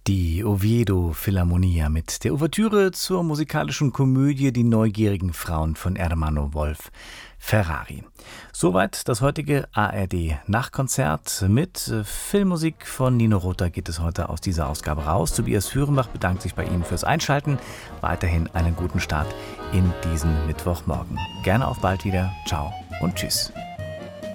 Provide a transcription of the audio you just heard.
Die Oviedo Philharmonia mit der Ouvertüre zur musikalischen Komödie Die neugierigen Frauen von Ermanno Wolf Ferrari. Soweit das heutige ARD-Nachtkonzert mit Filmmusik von Nino Rota geht es heute aus dieser Ausgabe raus. Tobias Führenbach bedankt sich bei Ihnen fürs Einschalten. Weiterhin einen guten Start in diesen Mittwochmorgen. Gerne auf bald wieder. Ciao und tschüss.